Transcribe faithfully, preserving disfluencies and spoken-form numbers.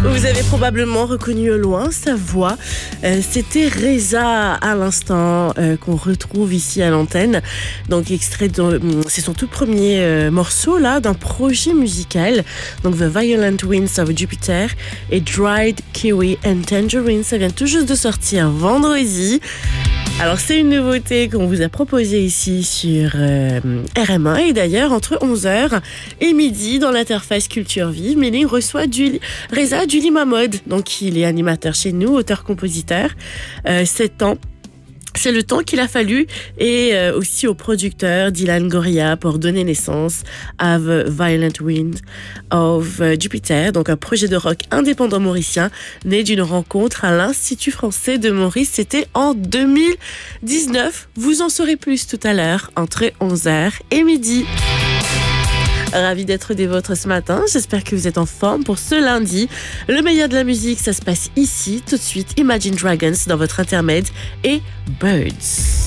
Vous avez probablement reconnu au loin sa voix. Euh, c'était Reza à l'instant euh, qu'on retrouve ici à l'antenne. Donc extrait de, c'est son tout premier euh, morceau là d'un projet musical. Donc The Violent Winds of Jupiter et Dried Kiwi and Tangerine. Ça vient tout juste de sortir vendredi. Alors c'est une nouveauté qu'on vous a proposée ici sur euh, R M un et d'ailleurs entre onze heures et midi dans l'interface Culture Vive, Méline reçoit du, Reza Duli Mahmoud. Donc il est animateur chez nous, auteur-compositeur, euh, sept ans. C'est le temps qu'il a fallu et euh, aussi au producteur Dylan Goria pour donner naissance à The Violent Wind of Jupiter, donc un projet de rock indépendant mauricien né d'une rencontre à l'Institut français de Maurice. C'était en deux mille dix-neuf. Vous en saurez plus tout à l'heure entre onze heures et midi. Ravi d'être des vôtres ce matin. J'espère que vous êtes en forme pour ce lundi. Le meilleur de la musique, ça se passe ici. Tout de suite, Imagine Dragons dans votre intermède et Birds.